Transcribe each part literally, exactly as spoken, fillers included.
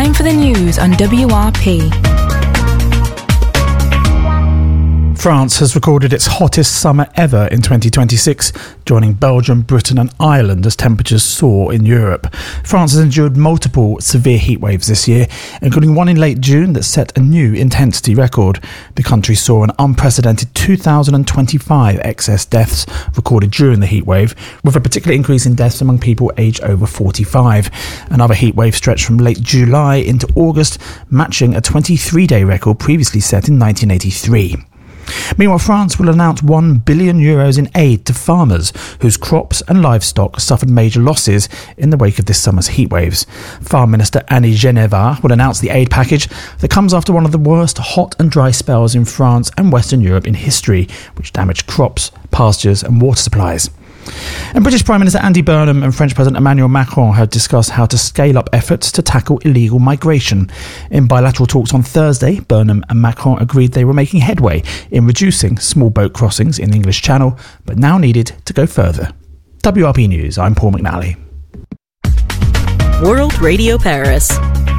time for the news on W R P. France has recorded its hottest summer ever in twenty twenty-six, joining Belgium, Britain and Ireland as temperatures soar in Europe. France has endured multiple severe heat waves this year, including one in late June that set a new intensity record. The country saw an unprecedented two thousand twenty-five excess deaths recorded during the heat wave, with a particular increase in deaths among people aged over forty-five. Another heat wave stretched from late July into August, matching a twenty-three day record previously set in nineteen eighty-three. Meanwhile, France will announce one billion euros in aid to farmers whose crops and livestock suffered major losses in the wake of this summer's heatwaves. Farm Minister Annie Genevard will announce the aid package that comes after one of the worst hot and dry spells in France and Western Europe in history, which damaged crops, pastures and water supplies. And British Prime Minister Andy Burnham and French President Emmanuel Macron have discussed how to scale up efforts to tackle illegal migration. In bilateral talks on Thursday, Burnham and Macron agreed they were making headway in reducing small boat crossings in the English Channel, but now needed to go further. W R P News, I'm Paul McNally. World Radio Paris.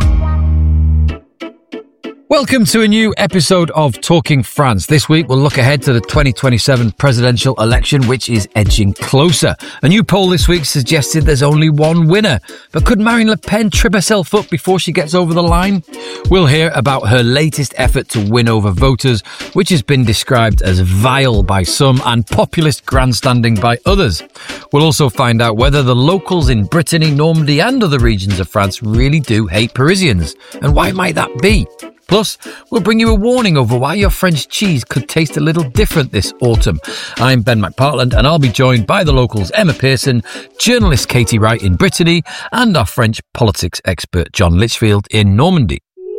Welcome to a new episode of Talking France. This week we'll look ahead to the twenty twenty-seven presidential election, which is edging closer. A new poll this week suggested there's only one winner. But could Marine Le Pen trip herself up before she gets over the line? We'll hear about her latest effort to win over voters, which has been described as vile by some and populist grandstanding by others. We'll also find out whether the locals in Brittany, Normandy and other regions of France really do hate Parisians. And why might that be? Plus, we'll bring you a warning over why your French cheese could taste a little different this autumn. I'm Ben McPartland and I'll be joined by the locals Emma Pearson, journalist Katie Wright in Brittany and our French politics expert John Litchfield in Normandy.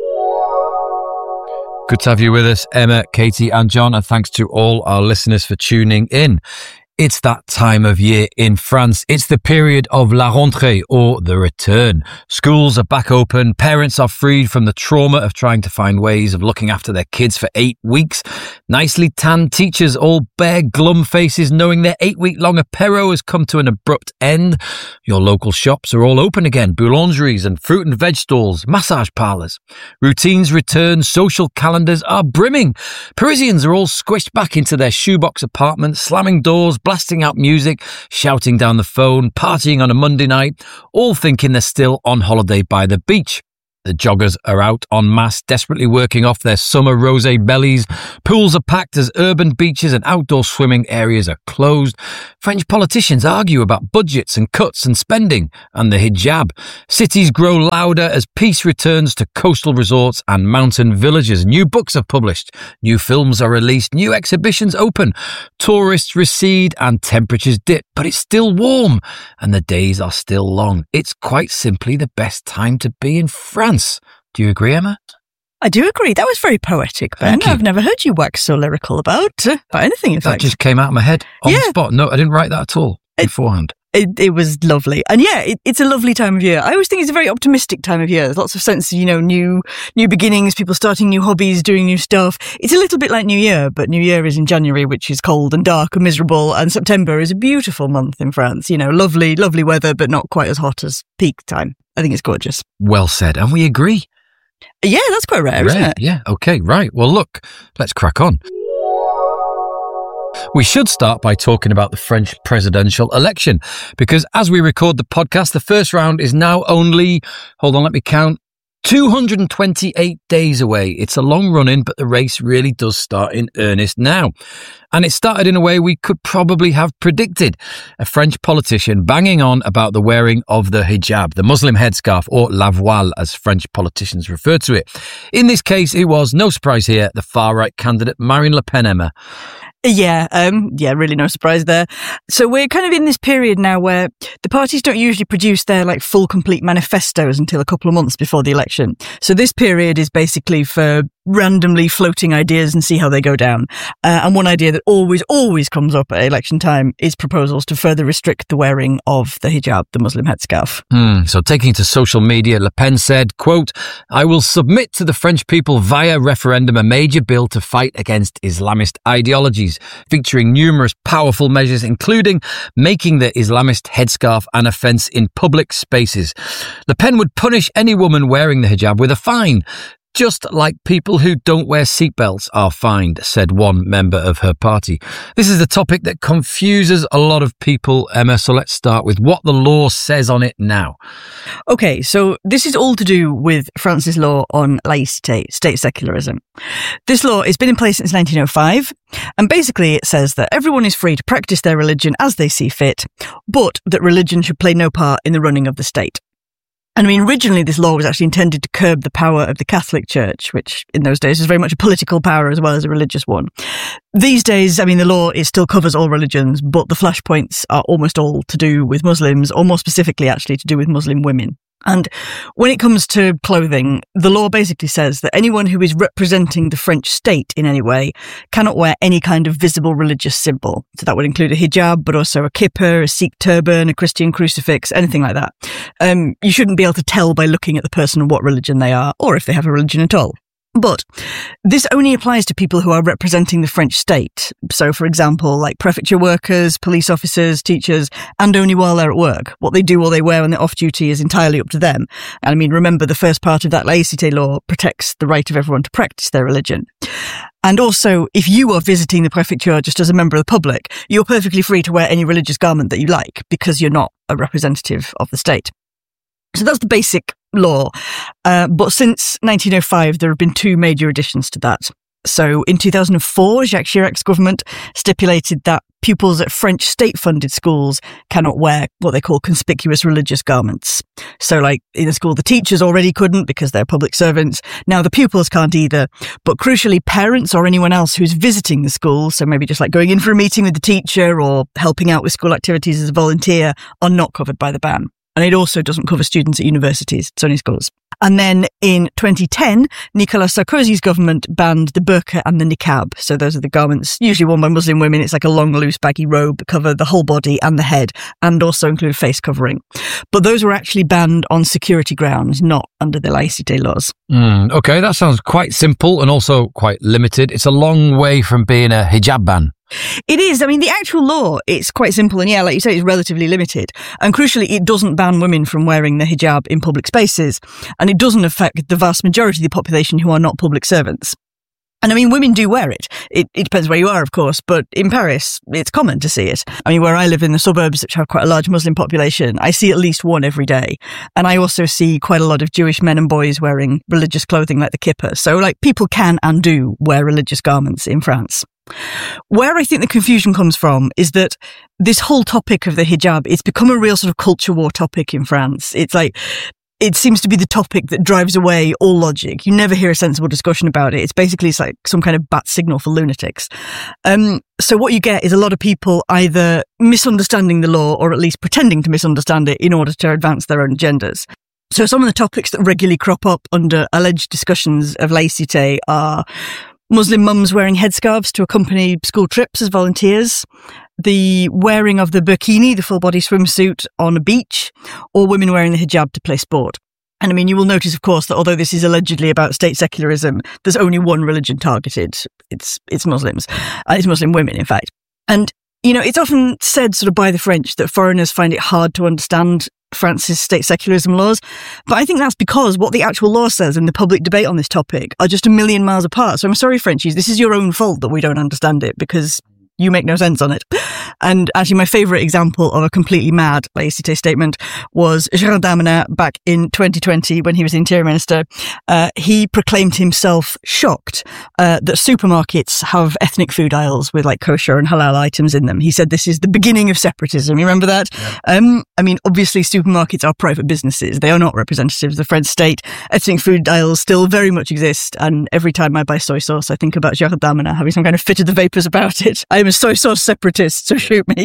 Good to have you with us, Emma, Katie and John, and thanks to all our listeners for tuning in. It's that time of year in France. It's the period of la rentrée, or the return. Schools are back open. Parents are freed from the trauma of trying to find ways of looking after their kids for eight weeks. Nicely tanned teachers all bear glum faces knowing their eight-week-long apéro has come to an abrupt end. Your local shops are all open again. Boulangeries and fruit and veg stalls, massage parlours. Routines return. Social calendars are brimming. Parisians are all squished back into their shoebox apartments, slamming doors, blasting out music, shouting down the phone, partying on a Monday night, all thinking they're still on holiday by the beach. The joggers are out en masse, desperately working off their summer rosé bellies. Pools are packed as urban beaches and outdoor swimming areas are closed. French politicians argue about budgets and cuts and spending and the hijab. Cities grow louder as peace returns to coastal resorts and mountain villages. New books are published. New films are released. New exhibitions open. Tourists recede and temperatures dip, but it's still warm and the days are still long. It's quite simply the best time to be in France. Do you agree, Emma? I do agree. That was very poetic, Ben. I've never heard you wax so lyrical about, uh, about anything, in that fact. That just came out of my head on yeah. the spot. No, I didn't write that at all it, beforehand. It, it was lovely. And yeah, it, it's a lovely time of year. I always think it's a very optimistic time of year. There's lots of sense of, you know, new new beginnings, people starting new hobbies, doing new stuff. It's a little bit like New Year, but New Year is in January, which is cold and dark and miserable. And September is a beautiful month in France. You know, lovely, lovely weather, but not quite as hot as peak time. I think it's gorgeous. Well said. And we agree. Yeah, that's quite rare, rare, isn't it? Yeah, okay, right. Well, look, let's crack on. We should start by talking about the French presidential election, because as we record the podcast, the first round is now only, hold on, let me count, two hundred twenty-eight days away. It's a long run-in, but the race really does start in earnest now. And it started in a way we could probably have predicted. A French politician banging on about the wearing of the hijab, the Muslim headscarf, or la voile, as French politicians refer to it. In this case, it was, no surprise here, the far-right candidate Marine Le Pen, Emma. Yeah, um, yeah, really no surprise there. So we're kind of in this period now where the parties don't usually produce their like full complete manifestos until a couple of months before the election. So this period is basically for randomly floating ideas and see how they go down. Uh, and one idea that always, always comes up at election time is proposals to further restrict the wearing of the hijab, the Muslim headscarf. Mm, so taking to social media, Le Pen said, quote, "I will submit to the French people via referendum a major bill to fight against Islamist ideologies, featuring numerous powerful measures, including making the Islamist headscarf an offence in public spaces. Le Pen would punish any woman wearing the hijab with a fine, just like people who don't wear seatbelts are fined," said one member of her party. This is the topic that confuses a lot of people, Emma, so let's start with what the law says on it now. Okay, so this is all to do with France's law on laïcité, state secularism. This law has been in place since nineteen oh five, and basically it says that everyone is free to practice their religion as they see fit, but that religion should play no part in the running of the state. And I mean, originally this law was actually intended to curb the power of the Catholic Church, which in those days was very much a political power as well as a religious one. These days, I mean, the law, it still covers all religions, but the flashpoints are almost all to do with Muslims, or more specifically actually to do with Muslim women. And when it comes to clothing, the law basically says that anyone who is representing the French state in any way cannot wear any kind of visible religious symbol. So that would include a hijab, but also a kippah, a Sikh turban, a Christian crucifix, anything like that. Um, you shouldn't be able to tell by looking at the person what religion they are, or if they have a religion at all. But this only applies to people who are representing the French state. So, for example, like prefecture workers, police officers, teachers, and only while they're at work. What they do or they wear when they're off duty is entirely up to them. And I mean, remember, the first part of that laïcité law protects the right of everyone to practice their religion. And also, if you are visiting the prefecture just as a member of the public, you're perfectly free to wear any religious garment that you like because you're not a representative of the state. So that's the basic law. Uh, but since nineteen oh five, there have been two major additions to that. So in two thousand four, Jacques Chirac's government stipulated that pupils at French state-funded schools cannot wear what they call conspicuous religious garments. So like in a school, the teachers already couldn't because they're public servants. Now the pupils can't either. But crucially, parents or anyone else who's visiting the school, so maybe just like going in for a meeting with the teacher or helping out with school activities as a volunteer, are not covered by the ban. And it also doesn't cover students at universities. It's only schools. And then in twenty ten, Nicolas Sarkozy's government banned the burqa and the niqab. So those are the garments usually worn by Muslim women. It's like a long, loose, baggy robe that cover the whole body and the head, and also include face covering. But those were actually banned on security grounds, not under the laïcité laws. Mm, okay, that sounds quite simple and also quite limited. It's a long way from being a hijab ban. It is. I mean, the actual law, it's quite simple. And yeah, like you say, it's relatively limited. And crucially, it doesn't ban women from wearing the hijab in public spaces. And it doesn't affect the vast majority of the population who are not public servants. And I mean, women do wear it. it. It depends where you are, of course, but in Paris, it's common to see it. I mean, where I live in the suburbs, which have quite a large Muslim population, I see at least one every day. And I also see quite a lot of Jewish men and boys wearing religious clothing like the kippah. So like people can and do wear religious garments in France. Where I think the confusion comes from is that this whole topic of the hijab, it's become a real sort of culture war topic in France. It's like, it seems to be the topic that drives away all logic. You never hear a sensible discussion about it. It's basically it's like some kind of bat signal for lunatics. Um, so what you get is a lot of people either misunderstanding the law or at least pretending to misunderstand it in order to advance their own agendas. So some of the topics that regularly crop up under alleged discussions of laïcité are Muslim mums wearing headscarves to accompany school trips as volunteers, the wearing of the burkini, the full-body swimsuit, on a beach, or women wearing the hijab to play sport. And I mean, you will notice, of course, that although this is allegedly about state secularism, there's only one religion targeted. It's it's Muslims. And it's Muslim women, in fact. And, you know, it's often said sort of by the French that foreigners find it hard to understand France's state secularism laws. But I think that's because what the actual law says and the public debate on this topic are just a million miles apart. So I'm sorry, Frenchies, this is your own fault that we don't understand it because you make no sense on it. And actually, my favourite example of a completely mad laïcité statement was Gérald Darmanin back in twenty twenty when he was the Interior Minister. Uh, he proclaimed himself shocked uh, that supermarkets have ethnic food aisles with like kosher and halal items in them. He said this is the beginning of separatism. You remember that? Yeah. Um, I mean, obviously, supermarkets are private businesses. They are not representatives of the French state. Ethnic food aisles still very much exist. And every time I buy soy sauce, I think about Gérald Darmanin having some kind of fit of the vapours about it. I am a soy sauce separatist, so shoot me.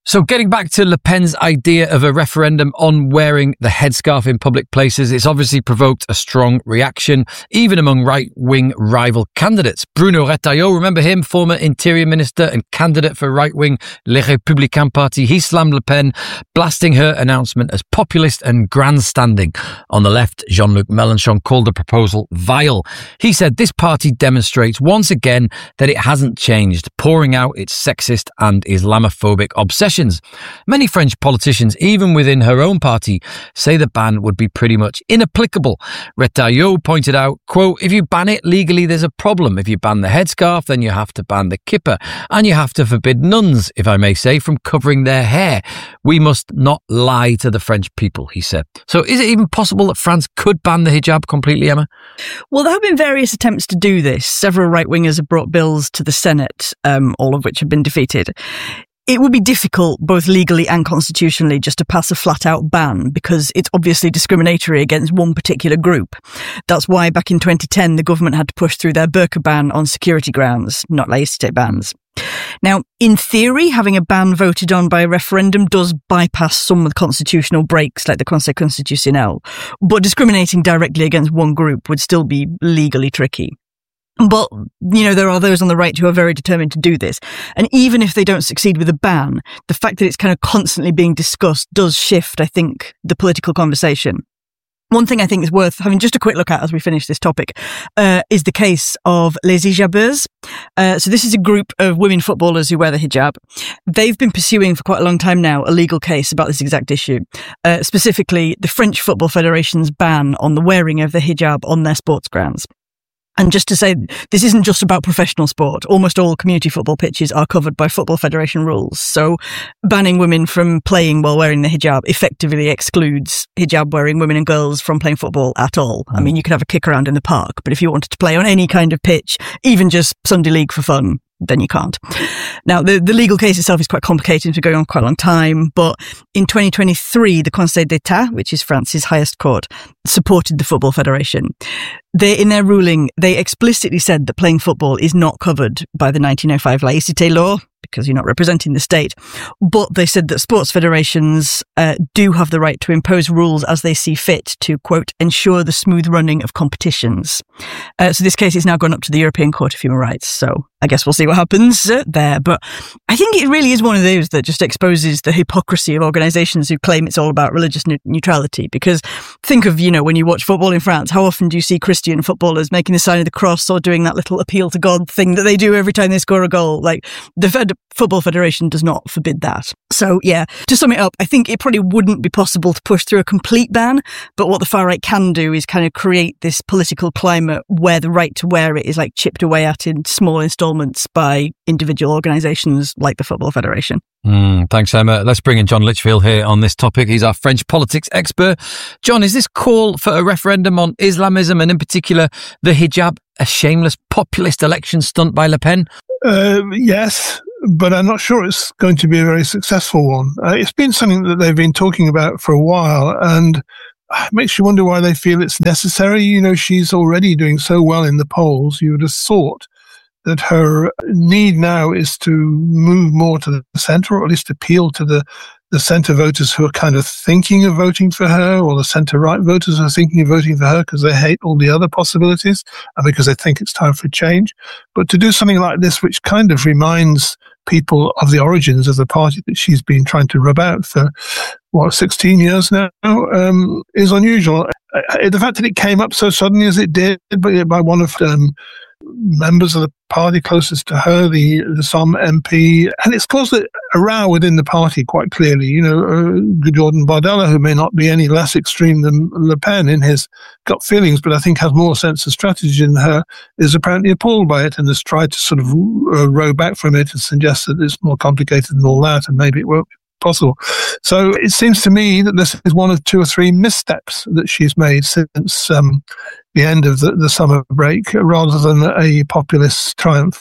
So getting back to Le Pen's idea of a referendum on wearing the headscarf in public places, it's obviously provoked a strong reaction, even among right-wing rival candidates. Bruno Retailleau, remember him, former interior minister and candidate for right-wing Les Républicains party. He slammed Le Pen, blasting her announcement as populist and grandstanding. On the left, Jean-Luc Mélenchon called the proposal vile. He said this party demonstrates once again that it hasn't changed, pouring out its sexist and Islamophobic obsession. Many French politicians, even within her own party, say the ban would be pretty much inapplicable. Retailleau pointed out, quote, if you ban it legally, there's a problem. If you ban the headscarf, then you have to ban the kippa. And you have to forbid nuns, if I may say, from covering their hair. We must not lie to the French people, he said. So is it even possible that France could ban the hijab completely, Emma? Well, there have been various attempts to do this. Several right-wingers have brought bills to the Senate, um, all of which have been defeated. It would be difficult, both legally and constitutionally, just to pass a flat-out ban because it's obviously discriminatory against one particular group. That's why back in twenty ten, the government had to push through their burqa ban on security grounds, not laïcité bans. Now, in theory, having a ban voted on by a referendum does bypass some of the constitutional breaks like the Conseil Constitutionnel, but discriminating directly against one group would still be legally tricky. But, you know, there are those on the right who are very determined to do this. And even if they don't succeed with a ban, the fact that it's kind of constantly being discussed does shift, I think, the political conversation. One thing I think is worth having just a quick look at as we finish this topic uh, is the case of Les Hijabeuses. Uh, so this is a group of women footballers who wear the hijab. They've been pursuing for quite a long time now a legal case about this exact issue, uh, specifically the French Football Federation's ban on the wearing of the hijab on their sports grounds. And just to say, this isn't just about professional sport. Almost all community football pitches are covered by Football Federation rules. So banning women from playing while wearing the hijab effectively excludes hijab-wearing women and girls from playing football at all. Mm. I mean, you could have a kick around in the park, but if you wanted to play on any kind of pitch, even just Sunday League for fun, then you can't. Now, the, the legal case itself is quite complicated. It's been going on quite a long time. But in twenty twenty-three, the Conseil d'État, which is France's highest court, supported the Football Federation. They, in their ruling, they explicitly said that playing football is not covered by the nineteen oh five laïcité law, because you're not representing the state. But they said that sports federations uh, do have the right to impose rules as they see fit to, quote, ensure the smooth running of competitions. Uh, so this case is now gone up to the European Court of Human Rights. So I guess we'll see what happens uh, there. But I think it really is one of those that just exposes the hypocrisy of organisations who claim it's all about religious ne- neutrality. Because think of, you know, when you watch football in France, how often do you see Christian footballers making the sign of the cross or doing that little appeal to God thing that they do every time they score a goal? Like, the Fed- Football Federation does not forbid that. So, yeah, to sum it up, I think it probably wouldn't be possible to push through a complete ban, but what the far right can do is kind of create this political climate where the right to wear it is like chipped away at in small installments by individual organisations like the Football Federation. Mm, thanks, Emma. Let's bring in John Litchfield here on this topic. He's our French politics expert. John, is this call for a referendum on Islamism and in particular the hijab a shameless populist election stunt by Le Pen? Uh, yes, but I'm not sure it's going to be a very successful one. Uh, it's been something that they've been talking about for a while, and it makes you wonder why they feel it's necessary. You know, she's already doing so well in the polls. You would have thought that her need now is to move more to the centre, or at least appeal to the, the centre voters who are kind of thinking of voting for her, or the centre-right voters who are thinking of voting for her because they hate all the other possibilities and because they think it's time for a change. But to do something like this, which kind of reminds people of the origins of the party that she's been trying to rub out for, what, sixteen years now, um, is unusual. Uh, the fact that it came up so suddenly as it did by, by one of um, members of the party closest to her, the, the Somme M P, and it's caused a, a row within the party quite clearly. You know, uh, Jordan Bardella, who may not be any less extreme than Le Pen in his gut feelings, but I think has more sense of strategy than her, is apparently appalled by it and has tried to sort of uh, row back from it and suggest that it's more complicated than all that and maybe it won't be possible. So it seems to me that this is one of two or three missteps that she's made since um, the end of the, the summer break, rather than a populist triumph.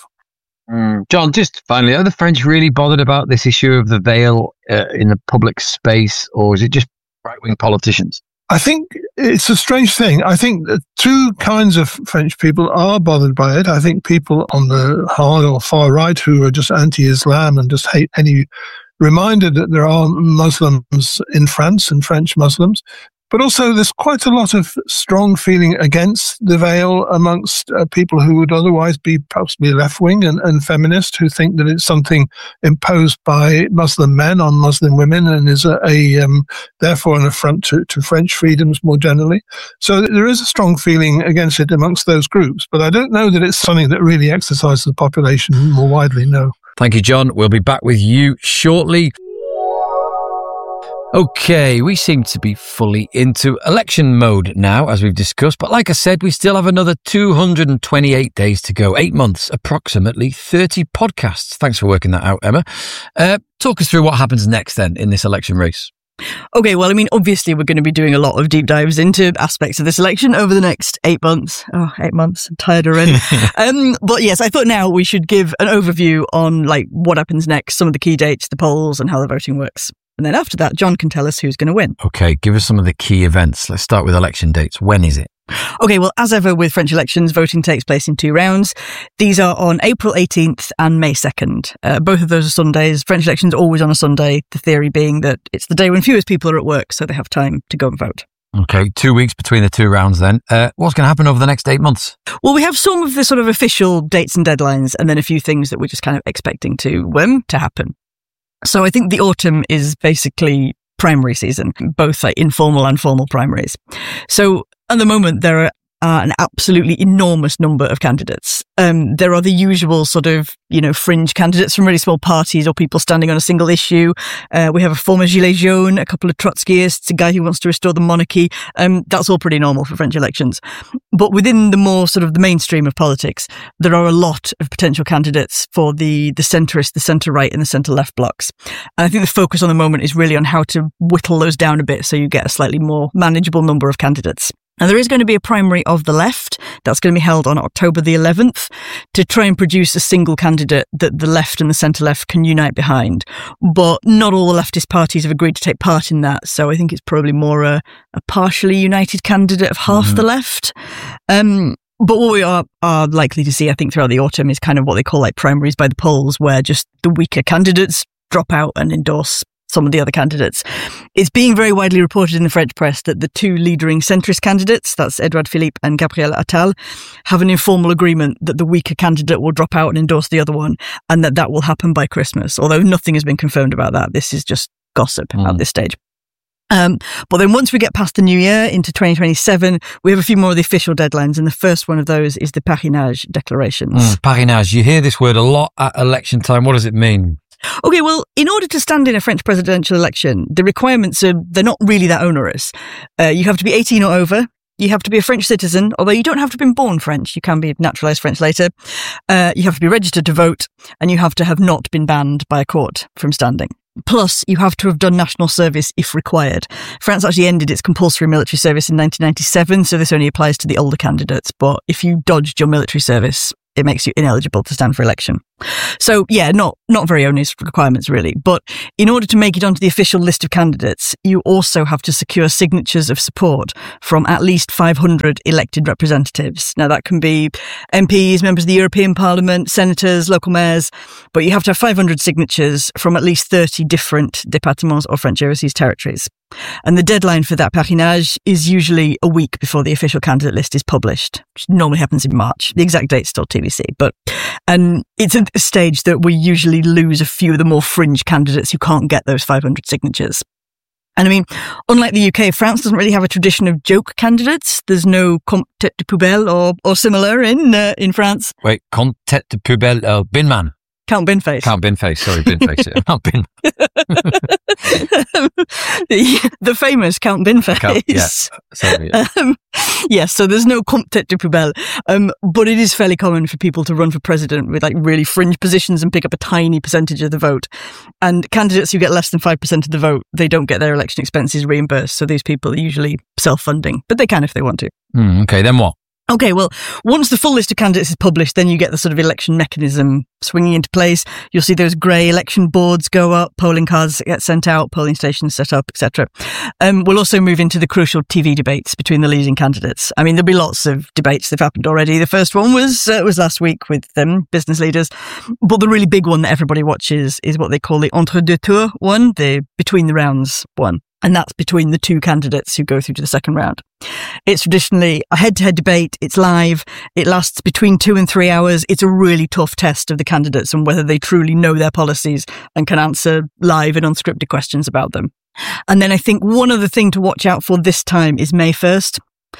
Mm. John, just finally, are the French really bothered about this issue of the veil uh, in the public space, or is it just right-wing politicians? I think it's a strange thing. I think that two kinds of French people are bothered by it. I think people on the hard or far right who are just anti-Islam and just hate any reminded that there are Muslims in France and French Muslims. But also there's quite a lot of strong feeling against the veil amongst uh, people who would otherwise be possibly left-wing and, and feminist, who think that it's something imposed by Muslim men on Muslim women and is a, a um, therefore an affront to, to French freedoms more generally. So there is a strong feeling against it amongst those groups. But I don't know that it's something that really exercises the population more widely, no. Thank you, John. We'll be back with you shortly. Okay, we seem to be fully into election mode now, as we've discussed. But like I said, we still have another two hundred twenty-eight days to go. Eight months, approximately thirty podcasts. Thanks for working that out, Emma. Uh, talk us through what happens next then in this election race. Okay, well, I mean, obviously we're going to be doing a lot of deep dives into aspects of this election over the next eight months. Oh, eight months. I'm tired already. um, but yes, I thought now we should give an overview on like what happens next, some of the key dates, the polls and how the voting works. And then after that, John can tell us who's going to win. Okay, give us some of the key events. Let's start with election dates. When is it? Okay, well, as ever with French elections, voting takes place in two rounds. These are on April eighteenth and May second. Uh, both of those are Sundays. French elections are always on a Sunday, the theory being that it's the day when fewest people are at work, so they have time to go and vote. Okay, two weeks between the two rounds then. Uh, what's going to happen over the next eight months? Well, we have some of the sort of official dates and deadlines, and then a few things that we're just kind of expecting to, um, to happen. So I think the autumn is basically primary season, both like informal and formal primaries. So at the moment, there are uh, an absolutely enormous number of candidates. Um, there are the usual sort of, you know, fringe candidates from really small parties or people standing on a single issue. Uh, we have a former Gilets jaunes, a couple of Trotskyists, a guy who wants to restore the monarchy. Um, that's all pretty normal for French elections. But within the more sort of the mainstream of politics, there are a lot of potential candidates for the, the centrist, the centre-right and the centre-left blocks. And I think the focus on the moment is really on how to whittle those down a bit so you get a slightly more manageable number of candidates. Now, there is going to be a primary of the left that's going to be held on October the eleventh to try and produce a single candidate that the left and the centre-left can unite behind. But not all the leftist parties have agreed to take part in that, so I think it's probably more a, a partially united candidate of half mm-hmm. the left. Um, but what we are, are likely to see, I think, throughout the autumn is kind of what they call like primaries by the polls, where just the weaker candidates drop out and endorse some of the other candidates. It's being very widely reported in the French press that the two leading centrist candidates, that's Edouard Philippe and Gabriel Attal, have an informal agreement that the weaker candidate will drop out and endorse the other one, and that that will happen by Christmas. Although nothing has been confirmed about that. This is just gossip mm. at this stage. Um, but then once we get past the new year into twenty twenty-seven, we have a few more of the official deadlines. And the first one of those is the parrainage declarations. Mm, parrainage. You hear this word a lot at election time. What does it mean? Okay, well, in order to stand in a French presidential election, the requirements are, they're not really that onerous. Uh, you have to be eighteen or over. You have to be a French citizen, although you don't have to have been born French. You can be naturalised French later. Uh, you have to be registered to vote, and you have to have not been banned by a court from standing. Plus, you have to have done national service if required. France actually ended its compulsory military service in nineteen ninety-seven, so this only applies to the older candidates. But if you dodged your military service, it makes you ineligible to stand for election. So yeah, not, not very onerous requirements really. But in order to make it onto the official list of candidates, you also have to secure signatures of support from at least five hundred elected representatives. Now that can be M Ps, members of the European Parliament, senators, local mayors, but you have to have five hundred signatures from at least thirty different départements or French overseas territories. And the deadline for that parrainage is usually a week before the official candidate list is published, which normally happens in March. The exact date's still T B C, but and it's at a stage that we usually lose a few of the more fringe candidates who can't get those five hundred signatures. And I mean, unlike the U K, France doesn't really have a tradition of joke candidates. There's no Comte tête de poubelle or, or similar in uh, in France. Wait, Comte tête de poubelle, uh, Binman. Count Binface. Count Binface, sorry, Binface. Count Bin. the, the famous Count Binface. Count, yeah, sorry. Yeah. Um, yes, yeah, so there's no Comte tête de poubelle, um, but it is fairly common for people to run for president with like really fringe positions and pick up a tiny percentage of the vote. And candidates who get less than five percent of the vote, they don't get their election expenses reimbursed. So these people are usually self-funding, but they can if they want to. Mm, okay, then what? Okay, well, once the full list of candidates is published, then you get the sort of election mechanism swinging into place. You'll see those grey election boards go up, polling cards get sent out, polling stations set up, et cetera. Um, we'll also move into the crucial T V debates between the leading candidates. I mean, there'll be lots of debates that have happened already. The first one was uh, was last week with um, business leaders. But the really big one that everybody watches is what they call the entre-deux tours one, the between the rounds one. And that's between the two candidates who go through to the second round. It's traditionally a head-to-head debate. It's live. It lasts between two and three hours. It's a really tough test of the candidates and whether they truly know their policies and can answer live and unscripted questions about them. And then I think one other thing to watch out for this time is May first.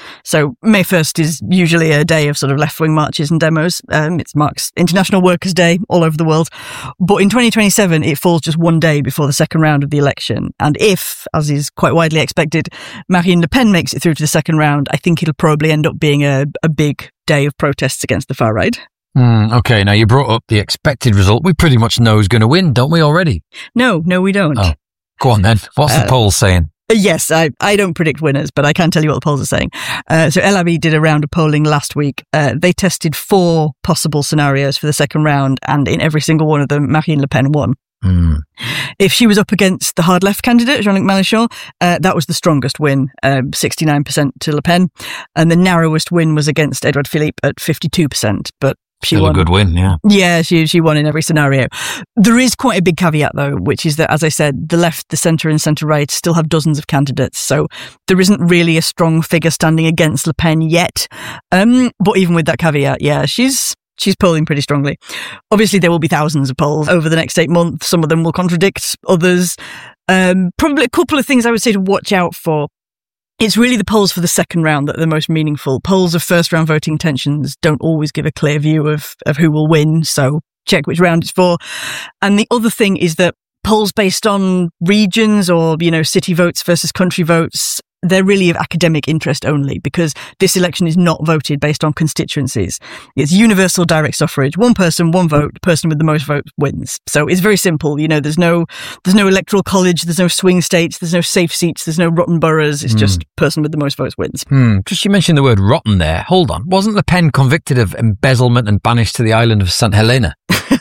So May first is usually a day of sort of left-wing marches and demos. Um, it marks International Workers' Day all over the world. But in twenty twenty-seven, it falls just one day before the second round of the election. And if, as is quite widely expected, Marine Le Pen makes it through to the second round, I think it'll probably end up being a, a big day of protests against the far right. Mm, okay, now you brought up the expected result. We pretty much know who's going to win, don't we already? No, no, we don't. Oh, go on then. What's uh, the poll saying? Yes, I, I don't predict winners, but I can tell you what the polls are saying. Uh, so El Abi did a round of polling last week. Uh, they tested four possible scenarios for the second round, and in every single one of them, Marine Le Pen won. Mm. If she was up against the hard left candidate, Jean-Luc Mélenchon, uh, that was the strongest win, um, sixty-nine percent to Le Pen. And the narrowest win was against Edouard Philippe at fifty-two percent. But she Still won. a good win, yeah. Yeah, she she won in every scenario. There is quite a big caveat, though, which is that, as I said, the left, the centre and centre-right still have dozens of candidates. So there isn't really a strong figure standing against Le Pen yet. Um, but even with that caveat, yeah, she's she's polling pretty strongly. Obviously, there will be thousands of polls over the next eight months. Some of them will contradict others. Um, probably a couple of things I would say to watch out for. It's really the polls for the second round that are the most meaningful. Polls of first round voting intentions don't always give a clear view of, of who will win. So check which round it's for. And the other thing is that polls based on regions or, you know, city votes versus country votes, they're really of academic interest only because this election is not voted based on constituencies. It's universal direct suffrage. One person, one vote. The person with the most votes wins. So it's very simple. You know, there's no, there's no electoral college. There's no swing states. There's no safe seats. There's no rotten boroughs. It's mm. just person with the most votes wins. Mm. Just you mentioned the word rotten there. Hold on. Wasn't Le Pen convicted of embezzlement and banished to the island of Saint Helena?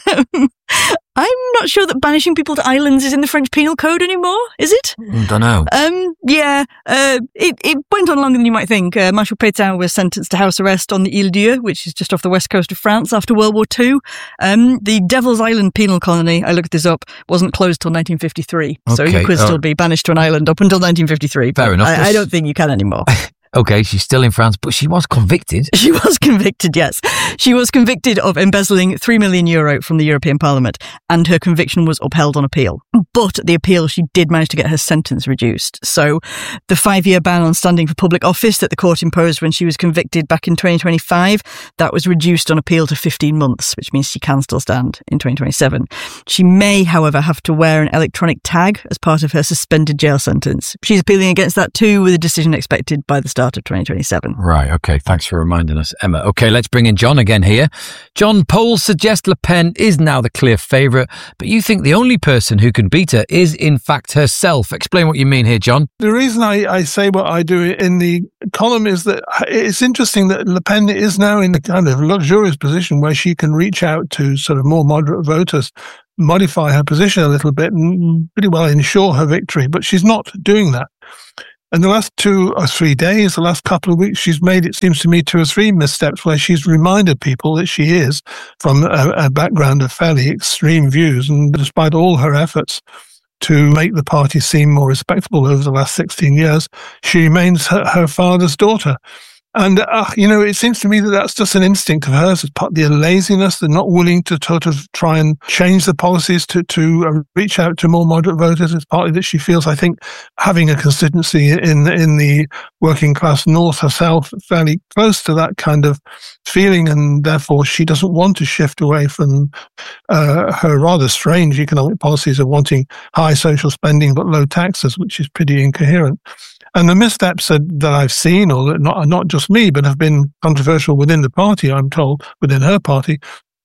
I'm not sure that banishing people to islands is in the French penal code anymore, is it? Don't know. Um, yeah, uh, it, it went on longer than you might think. Uh, Marshal Pétain was sentenced to house arrest on the Ile d'Yeu, which is just off the west coast of France after World War Two. Um, the Devil's Island penal colony, I looked this up, wasn't closed till nineteen fifty-three. Okay. So you could still oh. be banished to an island up until nineteen fifty-three. Fair enough. I, I don't think you can anymore. Okay, she's still in France, but she was convicted. She was convicted, yes. She was convicted of embezzling three million euro from the European Parliament, and her conviction was upheld on appeal. But at the appeal, she did manage to get her sentence reduced. So the five-year ban on standing for public office that the court imposed when she was convicted back in twenty twenty-five, that was reduced on appeal to fifteen months, which means she can still stand in twenty twenty-seven. She may, however, have to wear an electronic tag as part of her suspended jail sentence. She's appealing against that too, with a decision expected by the start of twenty twenty-seven. Right, okay, thanks for reminding us, Emma. Okay, let's bring in John again here. John, polls suggest Le Pen is now the clear favourite, but you think the only person who can beat her is in fact herself. Explain what you mean here, John. The reason I, I say what I do in the column is that it's interesting that Le Pen is now in the kind of luxurious position where she can reach out to sort of more moderate voters, modify her position a little bit and pretty well ensure her victory, but she's not doing that. And the last two or three days, the last couple of weeks, she's made, it seems to me, two or three missteps where she's reminded people that she is from a, a background of fairly extreme views. And despite all her efforts to make the party seem more respectable over the last sixteen years, she remains her, her father's daughter. And, uh, you know, it seems to me that that's just an instinct of hers. It's partly a laziness. They're not willing to sort of try and change the policies to, to uh, reach out to more moderate voters. It's partly that she feels, I think, having a constituency in, in the working class north herself, fairly close to that kind of feeling. And therefore, she doesn't want to shift away from uh, her rather strange economic policies of wanting high social spending but low taxes, which is pretty incoherent. And the missteps that, that I've seen, or not not just me, but have been controversial within the party, I'm told, within her party,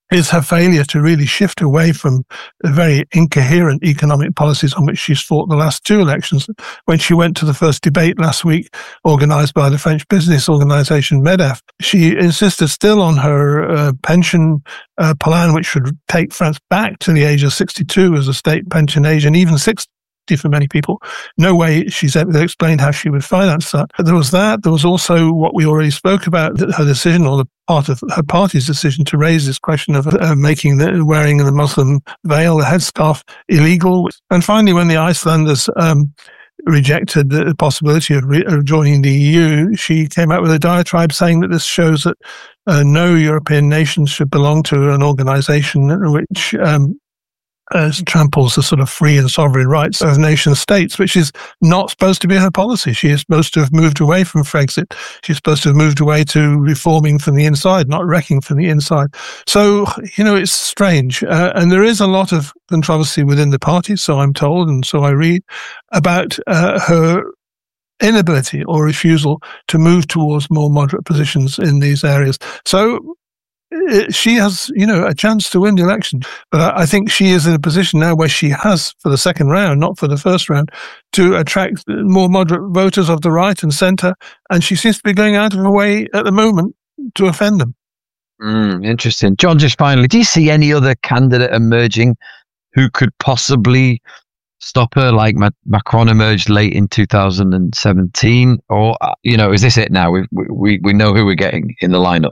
is her failure to really shift away from the very incoherent economic policies on which she's fought the last two elections. When she went to the first debate last week, organised by the French business organisation MEDEF, she insisted still on her uh, pension uh, plan, which would take France back to the age of sixty-two as a state pension age, and even sixty for many people. No way she's able to explain how she would finance that. There was that. There was also what we already spoke about, her decision, or the part of her party's decision, to raise this question of uh, making the wearing the Muslim veil, the headscarf, illegal. And finally, when the Icelanders um, rejected the possibility of, re- of joining the E U, she came out with a diatribe saying that this shows that uh, no European nation should belong to an organisation which um, Uh, tramples the sort of free and sovereign rights of nation states, which is not supposed to be her policy. She is supposed to have moved away from Frexit. She's supposed to have moved away to reforming from the inside, not wrecking from the inside. So, you know, it's strange. Uh, and there is a lot of controversy within the party, so I'm told, and so I read, about uh, her inability or refusal to move towards more moderate positions in these areas. So, she has, you know, a chance to win the election. But I, I think she is in a position now where she has, for the second round, not for the first round, to attract more moderate voters of the right and centre. And she seems to be going out of her way at the moment to offend them. Mm, interesting. John, just finally, do you see any other candidate emerging who could possibly stop her, like Macron emerged late in two thousand seventeen? Or, you know, is this it now? We, we, we know who we're getting in the lineup.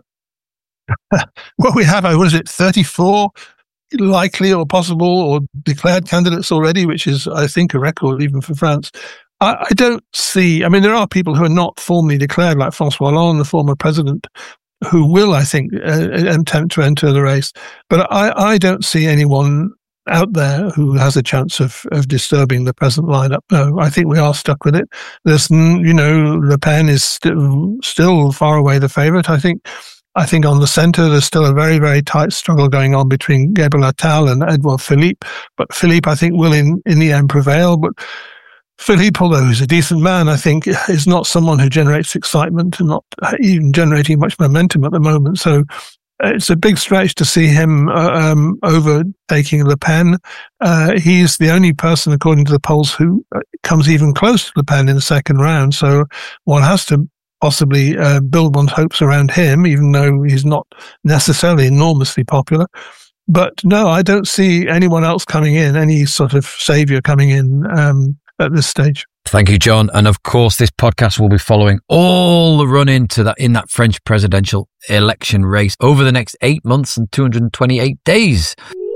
Well, we have, what is it, thirty-four likely or possible or declared candidates already, which is, I think, a record even for France. I, I don't see, I mean, there are people who are not formally declared, like François Hollande, the former president, who will, I think, uh, attempt to enter the race. But I, I don't see anyone out there who has a chance of, of disturbing the present lineup. No, I think we are stuck with it. There's, you know, Le Pen is still, still far away the favourite, I think. I think on the centre, there's still a very, very tight struggle going on between Gabriel Attal and Edouard Philippe. But Philippe, I think, will in, in the end prevail. But Philippe, although he's a decent man, I think, is not someone who generates excitement and not even generating much momentum at the moment. So it's a big stretch to see him uh, um, overtaking Le Pen. Uh, he's the only person, according to the polls, who comes even close to Le Pen in the second round. So one has to possibly uh, build one's hopes around him, even though he's not necessarily enormously popular. But no, I don't see anyone else coming in, any sort of saviour coming in um, at this stage. Thank you, John. And of course, this podcast will be following all the run into that in that French presidential election race over the next eight months and two hundred twenty-eight days.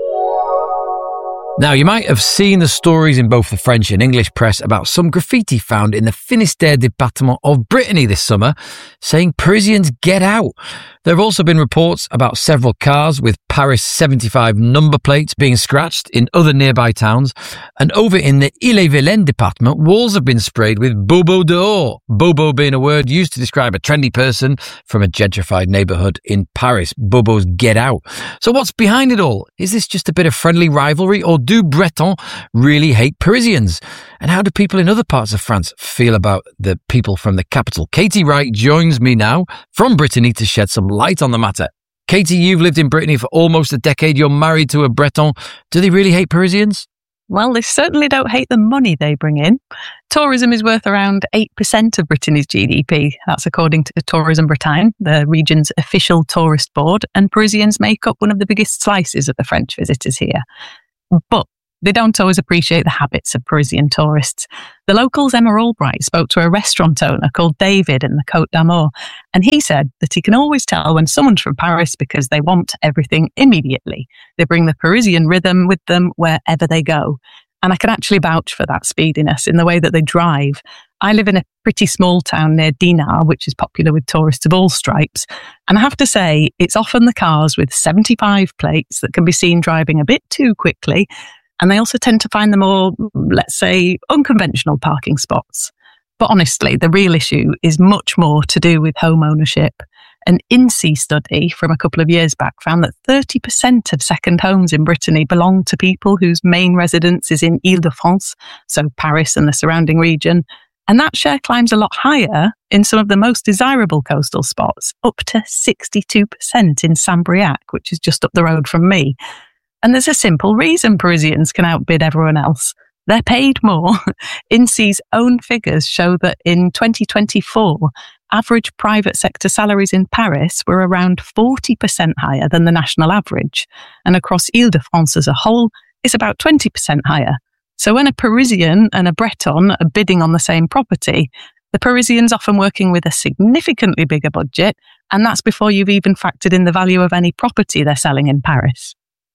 Now, you might have seen the stories in both the French and English press about some graffiti found in the Finistère département of Brittany this summer, saying Parisians get out. There have also been reports about several cars with Paris seventy-five number plates being scratched in other nearby towns. And over in the Ille-et-Vilaine department, walls have been sprayed with Bobo dehors. Bobo being a word used to describe a trendy person from a gentrified neighbourhood in Paris. Bobos get out. So what's behind it all? Is this just a bit of friendly rivalry, or do Bretons really hate Parisians? And how do people in other parts of France feel about the people from the capital? Katie Wright joins me now from Brittany to shed some light on the matter. Katie, you've lived in Brittany for almost a decade. You're married to a Breton. Do they really hate Parisians? Well, they certainly don't hate the money they bring in. Tourism is worth around eight percent of Brittany's G D P. That's according to Tourism Bretagne, the region's official tourist board, and Parisians make up one of the biggest slices of the French visitors here. But they don't always appreciate the habits of Parisian tourists. The locals' Emma Albright spoke to a restaurant owner called David in the Côte d'Amour, and he said that he can always tell when someone's from Paris because they want everything immediately. They bring the Parisian rhythm with them wherever they go. And I can actually vouch for that speediness in the way that they drive. I live in a pretty small town near Dinard, which is popular with tourists of all stripes. And I have to say, it's often the cars with seventy-five plates that can be seen driving a bit too quickly. And they also tend to find the more, let's say, unconventional parking spots. But honestly, the real issue is much more to do with home ownership. An I N S E E study from a couple of years back found that thirty percent of second homes in Brittany belong to people whose main residence is in Ile-de-France, so Paris and the surrounding region. And that share climbs a lot higher in some of the most desirable coastal spots, up to sixty-two percent in Saint-Briac, which is just up the road from me. And there's a simple reason Parisians can outbid everyone else. They're paid more. I N S Ee's own figures show that in twenty twenty-four, average private sector salaries in Paris were around forty percent higher than the national average. And across Ile-de-France as a whole, it's about twenty percent higher. So when a Parisian and a Breton are bidding on the same property, the Parisian's often working with a significantly bigger budget, and that's before you've even factored in the value of any property they're selling in Paris.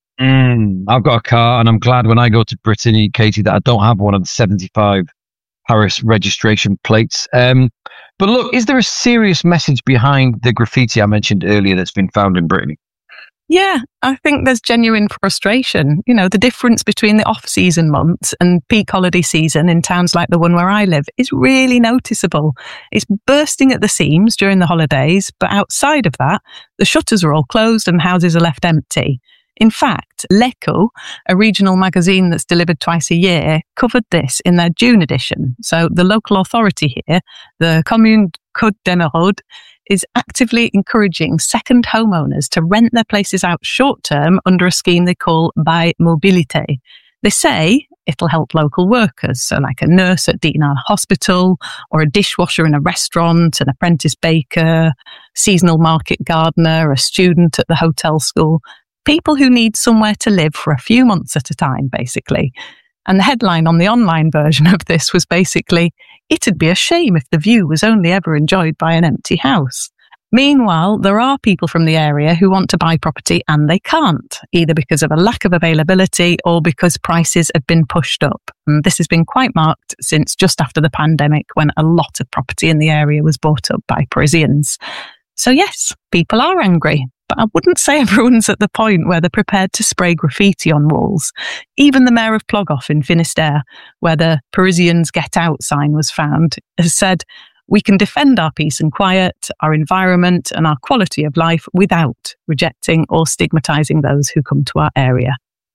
Mm, I've got a car, and I'm glad when I go to Brittany, Katie, that I don't have one of the seventy-five Paris registration plates. Um, but look, is there a serious message behind the graffiti I mentioned earlier that's been found in Brittany? Yeah, I think there's genuine frustration. You know, the difference between the off-season months and peak holiday season in towns like the one where I live is really noticeable. It's bursting at the seams during the holidays, but outside of that, the shutters are all closed and houses are left empty. In fact, L'Echo, a regional magazine that's delivered twice a year, covered this in their June edition. So the local authority here, the Commune Côte d'Emeraude, is actively encouraging second homeowners to rent their places out short-term under a scheme they call Bail Mobilité. They say it'll help local workers, so like a nurse at Dinan Hospital, or a dishwasher in a restaurant, an apprentice baker, seasonal market gardener, a student at the hotel school. People who need somewhere to live for a few months at a time, basically. And the headline on the online version of this was basically, it'd be a shame if the view was only ever enjoyed by an empty house. Meanwhile, there are people from the area who want to buy property and they can't, either because of a lack of availability or because prices have been pushed up. And this has been quite marked since just after the pandemic, when a lot of property in the area was bought up by Parisians. So yes, people are angry. But I wouldn't say everyone's at the point where they're prepared to spray graffiti on walls. Even the mayor of Plogoff in Finistère, where the Parisians Get Out sign was found, has said, we can defend our peace and quiet, our environment and our quality of life without rejecting or stigmatising those who come to our area.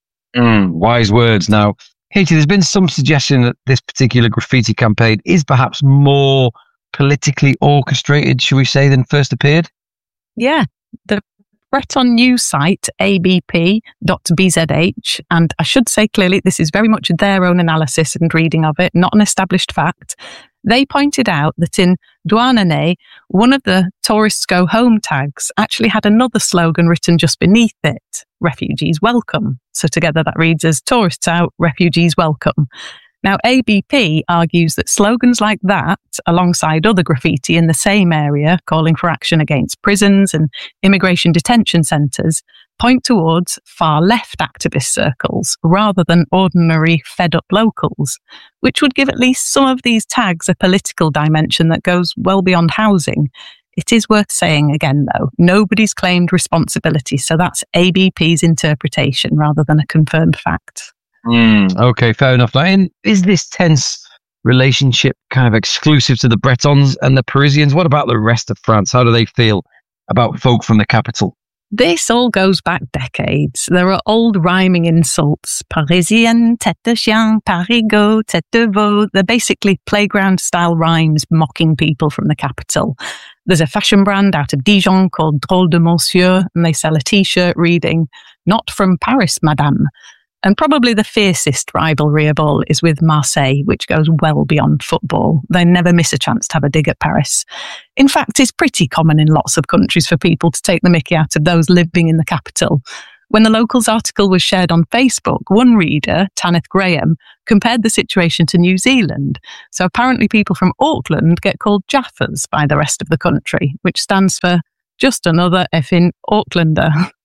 Mm, wise words. Now, Katie, there's been some suggestion that this particular graffiti campaign is perhaps more politically orchestrated, should we say, than first appeared? Yeah. The Breton news site A B P dot B Z H, and I should say clearly this is very much their own analysis and reading of it, not an established fact. They pointed out that in Douarnenez, one of the Tourists Go Home tags actually had another slogan written just beneath it, Refugees Welcome. So together that reads as Tourists Out, Refugees Welcome. Now, A B P argues that slogans like that, alongside other graffiti in the same area calling for action against prisons and immigration detention centres, point towards far-left activist circles rather than ordinary fed-up locals, which would give at least some of these tags a political dimension that goes well beyond housing. It is worth saying again, though, nobody's claimed responsibility, so that's A B P's interpretation rather than a confirmed fact. Mm, okay, fair enough. Now, in, is this tense relationship kind of exclusive to the Bretons and the Parisians? What about the rest of France? How do they feel about folk from the capital? This all goes back decades. There are old rhyming insults. Parisien, tête de chien, parigot, tête de veau. They're basically playground-style rhymes mocking people from the capital. There's a fashion brand out of Dijon called Drôle de Monsieur, and they sell a T-shirt reading, "Not from Paris, madame." And probably the fiercest rivalry of all is with Marseille, which goes well beyond football. They never miss a chance to have a dig at Paris. In fact, it's pretty common in lots of countries for people to take the mickey out of those living in the capital. When the Locals article was shared on Facebook, one reader, Tanith Graham, compared the situation to New Zealand. So apparently people from Auckland get called Jaffas by the rest of the country, which stands for just another effing Aucklander.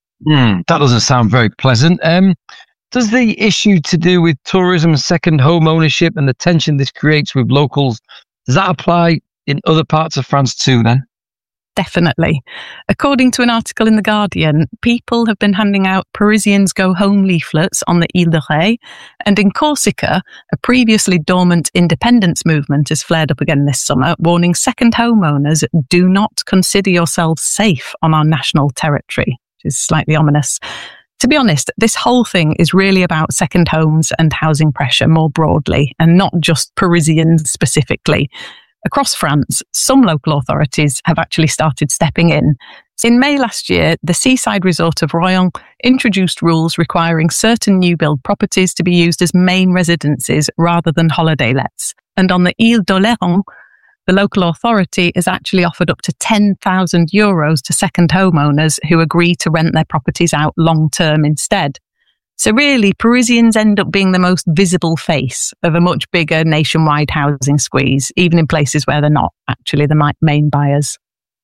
Mm, that doesn't sound very pleasant. Um, Does the issue to do with tourism, second home ownership and the tension this creates with locals, does that apply in other parts of France too then? Definitely. According to an article in The Guardian, people have been handing out Parisians Go Home leaflets on the Ile de Ré, and in Corsica, a previously dormant independence movement has flared up again this summer, warning second homeowners, do not consider yourselves safe on our national territory, which is slightly ominous. To be honest, this whole thing is really about second homes and housing pressure more broadly, and not just Parisians specifically. Across France, some local authorities have actually started stepping in. In May last year, the seaside resort of Royan introduced rules requiring certain new build properties to be used as main residences rather than holiday lets. And on the Ile d'Oléron, the local authority has actually offered up to ten thousand euros to second homeowners who agree to rent their properties out long term instead. So really, Parisians end up being the most visible face of a much bigger nationwide housing squeeze, even in places where they're not actually the main buyers.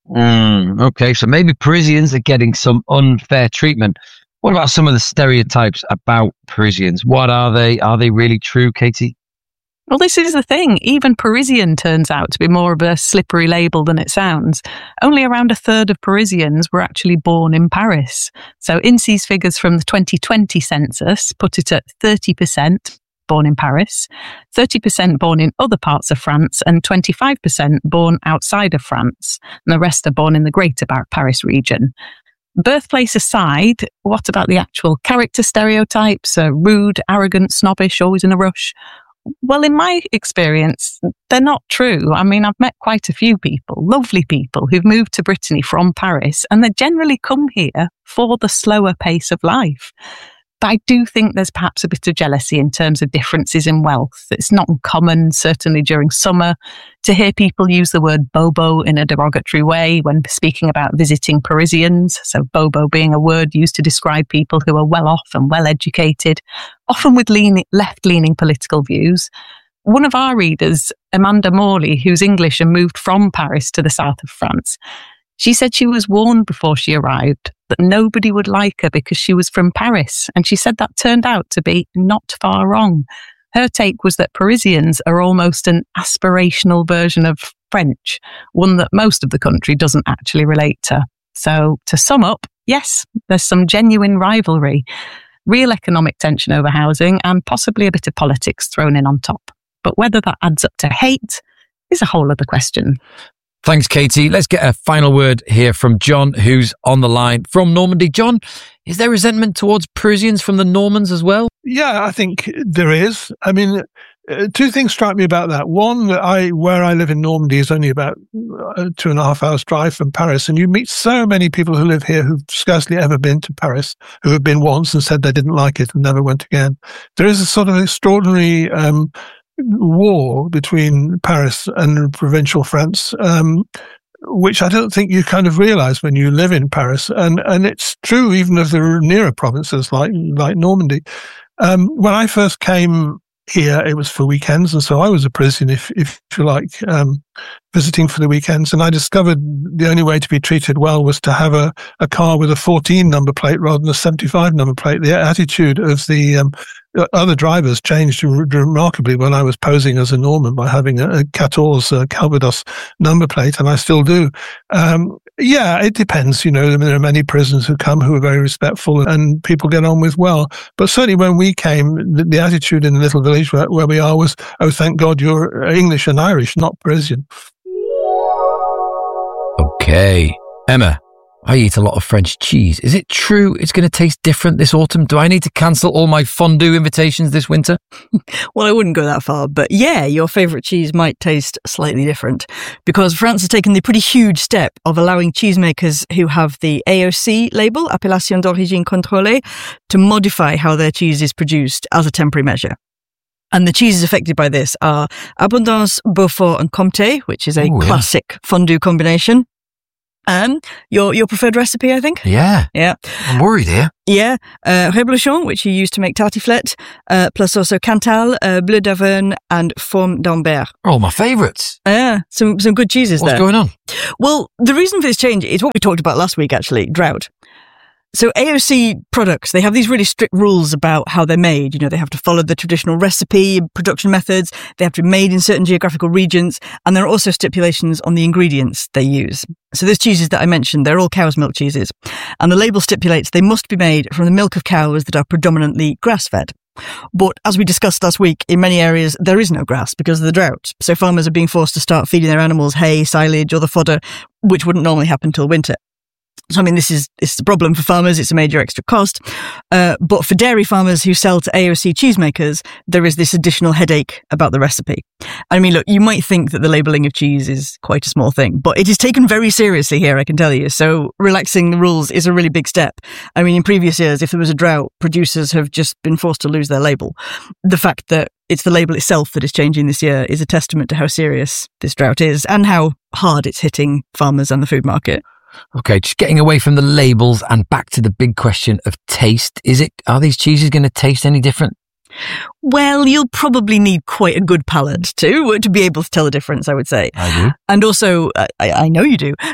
Mm, okay, so maybe Parisians are getting some unfair treatment. What about some of the stereotypes about Parisians? What are they? Are they really true, Katie? Well, this is the thing. Even Parisian turns out to be more of a slippery label than it sounds. Only around a third of Parisians were actually born in Paris. So I N S Ee's figures from the twenty twenty census put it at thirty percent born in Paris, thirty percent born in other parts of France, and twenty-five percent born outside of France. And the rest are born in the Greater Paris region. Birthplace aside, what about the actual character stereotypes? Uh, rude, arrogant, snobbish, always in a rush? Well, in my experience, they're not true. I mean, I've met quite a few people, lovely people, who've moved to Brittany from Paris, and they generally come here for the slower pace of life. But I do think there's perhaps a bit of jealousy in terms of differences in wealth. It's not uncommon, certainly during summer, to hear people use the word bobo in a derogatory way when speaking about visiting Parisians. So bobo being a word used to describe people who are well off and well educated, often with lean, left-leaning political views. One of our readers, Amanda Morley, who's English and moved from Paris to the south of France, she said she was warned before she arrived that nobody would like her because she was from Paris. And she said that turned out to be not far wrong. Her take was that Parisians are almost an aspirational version of French, one that most of the country doesn't actually relate to. So to sum up, yes, there's some genuine rivalry, real economic tension over housing, and possibly a bit of politics thrown in on top. But whether that adds up to hate is a whole other question. Thanks, Katie. Let's get a final word here from John, who's on the line from Normandy. John, is there resentment towards Parisians from the Normans as well? Yeah, I think there is. I mean, uh, two things strike me about that. One, that I where I live in Normandy is only about uh, two and a half hours drive from Paris, and you meet so many people who live here who've scarcely ever been to Paris, who have been once and said they didn't like it and never went again. There is a sort of extraordinary um war between Paris and provincial France, um, which I don't think you kind of realize when you live in Paris. And, and it's true even of the nearer provinces like, like Normandy. Um, when I first came here, it was for weekends. And so I was a Parisian, if, if you like, um, visiting for the weekends. And I discovered the only way to be treated well was to have a, a car with a fourteen number plate rather than a seventy-five number plate. The attitude of the, um, other drivers changed remarkably when I was posing as a Norman by having a, a quatorze uh, Calvados number plate, and I still do. Um, yeah, it depends. You know, I mean, there are many Parisians who come who are very respectful and people get on with well. But certainly when we came, the, the attitude in the little village where, where we are was, oh, thank God you're English and Irish, not Parisian. Okay. Emma, I eat a lot of French cheese. Is it true it's going to taste different this autumn? Do I need to cancel all my fondue invitations this winter? Well, I wouldn't go that far, but yeah, your favourite cheese might taste slightly different because France has taken the pretty huge step of allowing cheesemakers who have the A O C label, Appellation d'Origine Contrôlée, to modify how their cheese is produced as a temporary measure. And the cheeses affected by this are Abondance, Beaufort and Comté, which is a Ooh, classic yeah. fondue combination. Um, your your preferred recipe, I think? Yeah. Yeah. I'm worried here. Yeah. Uh, Reblochon, which you use to make tartiflette, uh, plus also Cantal, uh, Bleu d'Auvergne and Forme d'Ambert. All my favourites. Yeah, some, some good cheeses What's there. going on? Well, the reason for this change is what we talked about last week, actually, drought. So A O C products, they have these really strict rules about how they're made. You know, they have to follow the traditional recipe, production methods. They have to be made in certain geographical regions. And there are also stipulations on the ingredients they use. So those cheeses that I mentioned, they're all cow's milk cheeses. And the label stipulates they must be made from the milk of cows that are predominantly grass-fed. But as we discussed last week, in many areas, there is no grass because of the drought. So farmers are being forced to start feeding their animals hay, silage, or the fodder, which wouldn't normally happen till winter. So, I mean, this is, this is a problem for farmers. It's a major extra cost. Uh, but for dairy farmers who sell to A O C cheesemakers, there is this additional headache about the recipe. I mean, look, you might think that the labelling of cheese is quite a small thing, but it is taken very seriously here, I can tell you. So relaxing the rules is a really big step. I mean, in previous years, if there was a drought, producers have just been forced to lose their label. The fact that it's the label itself that is changing this year is a testament to how serious this drought is and how hard it's hitting farmers and the food market. Okay, just getting away from the labels and back to the big question of taste. Is it, are these cheeses going to taste any different? Well, you'll probably need quite a good palate to to be able to tell the difference, I would say. I do. And also, I, I know you do.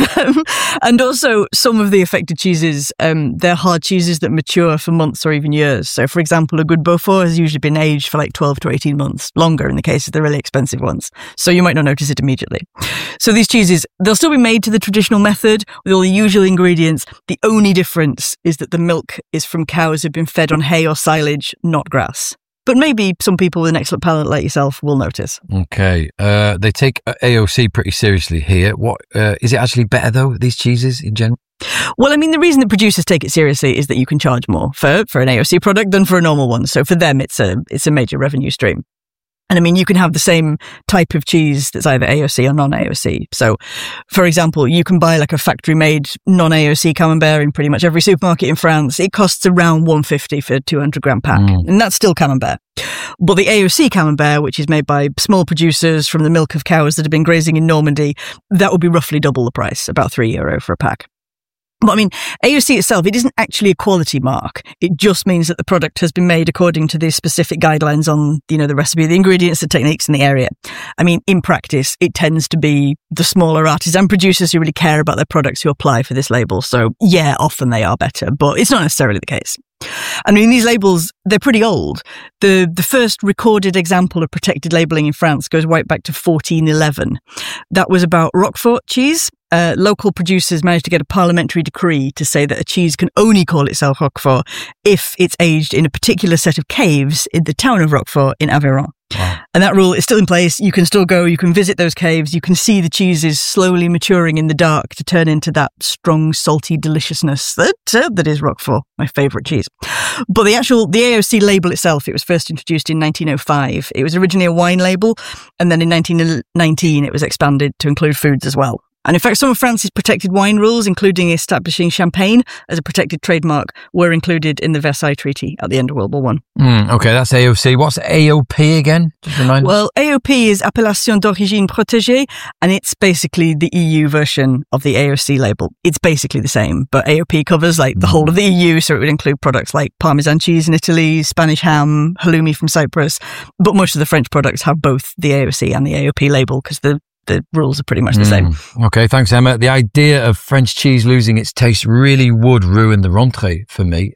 And also, some of the affected cheeses, um, they're hard cheeses that mature for months or even years. So, for example, a good Beaufort has usually been aged for like twelve to eighteen months, longer in the case of the really expensive ones. So you might not notice it immediately. So these cheeses, they'll still be made to the traditional method with all the usual ingredients. The only difference is that the milk is from cows who've been fed on hay or silage, not grass. But maybe some people with an excellent palate like yourself will notice. Okay. Uh, they take A O C pretty seriously here. What uh, is it actually better, though, these cheeses in general? Well, I mean, the reason that producers take it seriously is that you can charge more for, for an A O C product than for a normal one. So for them, it's a it's a major revenue stream. And I mean, you can have the same type of cheese that's either A O C or non-A O C. So, for example, you can buy like a factory-made non-A O C camembert in pretty much every supermarket in France. It costs around one hundred fifty for a two hundred gram pack. Mm. And that's still camembert. But the A O C camembert, which is made by small producers from the milk of cows that have been grazing in Normandy, that would be roughly double the price, about three euro for a pack. But I mean, A O C itself, it isn't actually a quality mark. It just means that the product has been made according to the specific guidelines on, you know, the recipe, the ingredients, the techniques in the area. I mean, in practice, it tends to be the smaller artisan producers who really care about their products who apply for this label. So yeah, often they are better, but it's not necessarily the case. I mean, these labels, they're pretty old. The the first recorded example of protected labelling in France goes right back to fourteen eleven. That was about Roquefort cheese. Uh, local producers managed to get a parliamentary decree to say that a cheese can only call itself Roquefort if it's aged in a particular set of caves in the town of Roquefort in Aveyron. Wow. And that rule is still in place. You can still go, you can visit those caves, you can see the cheeses slowly maturing in the dark to turn into that strong, salty deliciousness that uh, that is Roquefort, my favourite cheese. But the actual, the A O C label itself, it was first introduced in nineteen oh five. It was originally a wine label, and then in nineteen nineteen it was expanded to include foods as well. And in fact, some of France's protected wine rules, including establishing champagne as a protected trademark, were included in the Versailles Treaty at the end of World War One. Mm, okay, that's A O C. What's A O P again? Just remind well, A O P is Appellation d'Origine Protégée, and it's basically the E U version of the A O C label. It's basically the same, but A O P covers like the whole of the E U, so it would include products like Parmesan cheese in Italy, Spanish ham, halloumi from Cyprus, but most of the French products have both the A O C and the A O P label because the The rules are pretty much the same. Mm. Okay, thanks, Emma. The idea of French cheese losing its taste really would ruin the rentrée for me.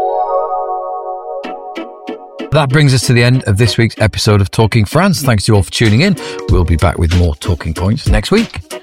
That brings us to the end of this week's episode of Talking France. Thanks to you all for tuning in. We'll be back with more talking points next week.